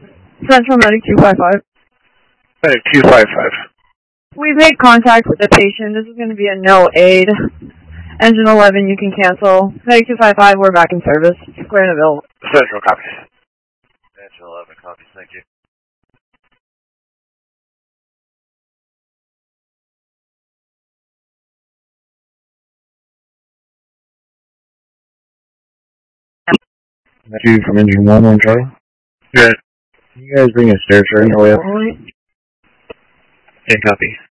Central Medic 255. Medic 255. We've made contact with the patient. This is going to be a no aid. Engine 11, you can cancel. Medic 255, we're back in service. Square and available. Central copies. Engine 11 copies, thank you. Two from engine 1 Charlie. Good. Can you guys bring a stair train away up? Yeah, copy.